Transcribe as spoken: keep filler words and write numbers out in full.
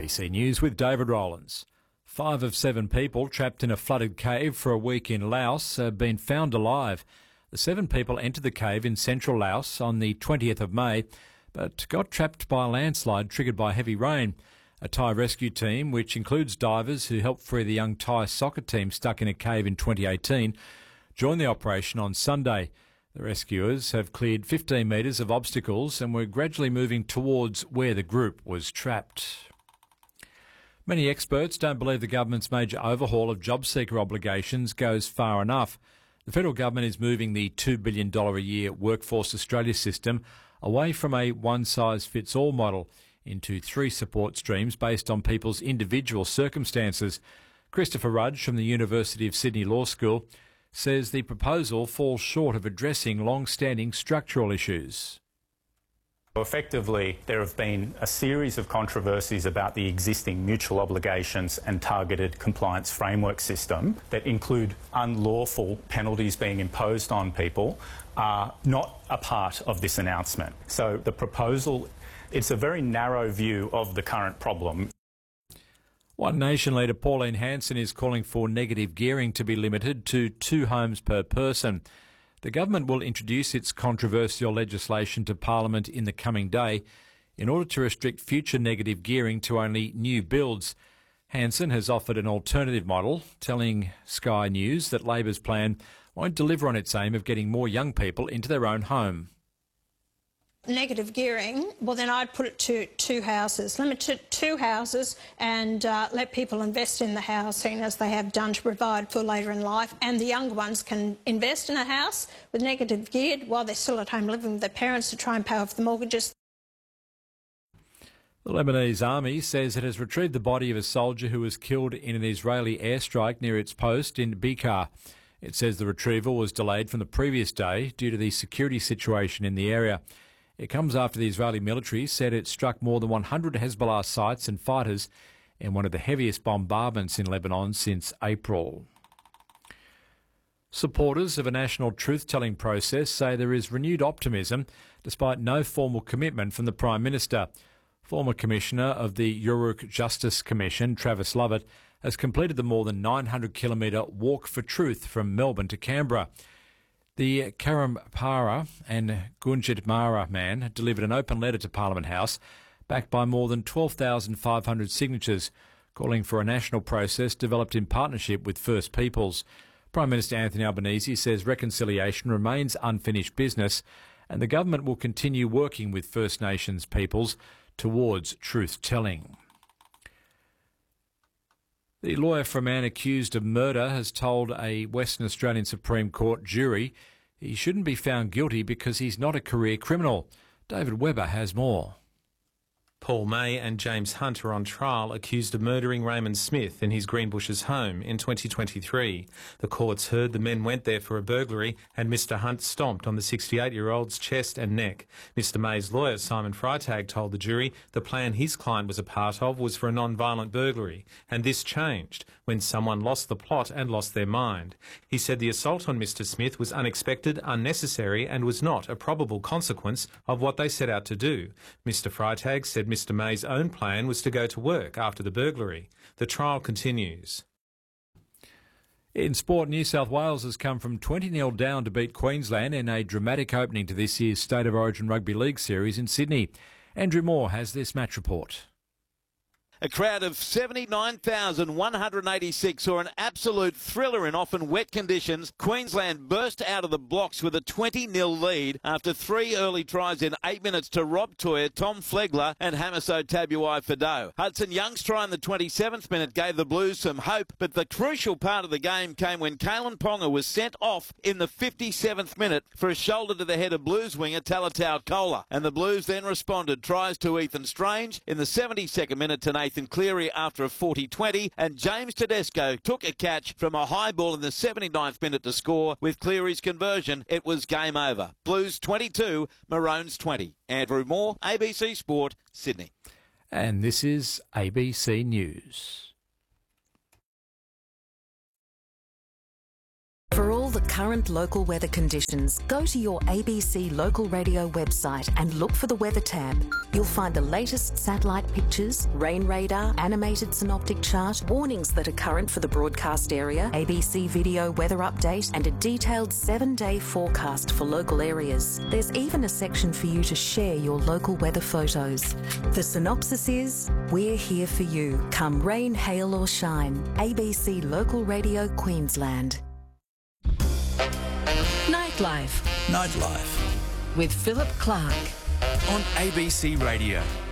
A B C News with David Rowlands. Five of seven people trapped in a flooded cave for a week in Laos have been found alive. The seven people entered the cave in central Laos on the twentieth of May, but got trapped by a landslide triggered by heavy rain. A Thai rescue team, which includes divers who helped free the young Thai soccer team stuck in a cave in twenty eighteen, joined the operation on Sunday. The rescuers have cleared fifteen metres of obstacles and were gradually moving towards where the group was trapped. Many experts don't believe the government's major overhaul of job seeker obligations goes far enough. The federal government is moving the two billion dollars a year Workforce Australia system away from a one-size-fits-all model into three support streams based on people's individual circumstances. Christopher Rudge from the University of Sydney Law School says the proposal falls short of addressing long-standing structural issues. Effectively, there have been a series of controversies about the existing mutual obligations and targeted compliance framework system that include unlawful penalties being imposed on people are not a part of this announcement. So the proposal, it's a very narrow view of the current problem. One Nation leader Pauline Hanson is calling for negative gearing to be limited to two homes per person. The government will introduce its controversial legislation to Parliament in the coming day in order to restrict future negative gearing to only new builds. Hanson has offered an alternative model, telling Sky News that Labor's plan won't deliver on its aim of getting more young people into their own home. Negative gearing, well then I'd put it to two houses. Limit to two houses and uh, let people invest in the housing as they have done to provide for later in life, and the younger ones can invest in a house with negative geared while they're still at home living with their parents to try and pay off the mortgages. The Lebanese army says it has retrieved the body of a soldier who was killed in an Israeli airstrike near its post in Bekaa. It says the retrieval was delayed from the previous day due to the security situation in the area. It comes after the Israeli military said it struck more than one hundred Hezbollah sites and fighters in one of the heaviest bombardments in Lebanon since April. Supporters of a national truth-telling process say there is renewed optimism despite no formal commitment from the Prime Minister. Former Commissioner of the Uruk Justice Commission, Travis Lovett, has completed the more than nine hundred kilometre Walk for Truth from Melbourne to Canberra. The Karampara and Gunjitmara man delivered an open letter to Parliament House, backed by more than twelve thousand five hundred signatures, calling for a national process developed in partnership with First Peoples. Prime Minister Anthony Albanese says reconciliation remains unfinished business, and the government will continue working with First Nations peoples towards truth-telling. The lawyer for a man accused of murder has told a Western Australian Supreme Court jury he shouldn't be found guilty because he's not a career criminal. David Webber has more. Paul May and James Hunt are on trial accused of murdering Raymond Smith in his Greenbushes home in twenty twenty-three. The courts heard the men went there for a burglary and Mister Hunt stomped on the sixty-eight-year-old's chest and neck. Mister May's lawyer, Simon Freitag, told the jury the plan his client was a part of was for a non-violent burglary, and this changed when someone lost the plot and lost their mind. He said the assault on Mister Smith was unexpected, unnecessary and was not a probable consequence of what they set out to do. Mister Freitag said Mister May's own plan was to go to work after the burglary. The trial continues. In sport, New South Wales has come from twenty nil down to beat Queensland in a dramatic opening to this year's State of Origin Rugby League series in Sydney. Andrew Moore has this match report. A crowd of seventy-nine thousand one hundred eighty-six saw an absolute thriller in often wet conditions. Queensland burst out of the blocks with a twenty nil lead after three early tries in eight minutes to Rob Toyer, Tom Flegler and Hamiso Tabuai-Fidow. Hudson Young's try in the twenty-seventh minute gave the Blues some hope, but the crucial part of the game came when Kalen Ponga was sent off in the fifty-seventh minute for a shoulder to the head of Blues winger Talatau Kola. And the Blues then responded. Tries to Ethan Strange in the seventy-second minute to Nathan Cleary after a forty twenty, and James Tedesco took a catch from a high ball in the seventy-ninth minute to score. With Cleary's conversion, it was game over. Blues twenty-two, Maroons twenty. Andrew Moore, A B C Sport, Sydney. And this is A B C News. For all the current local weather conditions, go to your A B C Local Radio website and look for the Weather tab. You'll find the latest satellite pictures, rain radar, animated synoptic chart, warnings that are current for the broadcast area, A B C video weather update, and a detailed seven-day forecast for local areas. There's even a section for you to share your local weather photos. The synopsis is, we're here for you, come rain, hail or shine. A B C Local Radio Queensland. Nightlife Nightlife with Philip Clark on A B C Radio.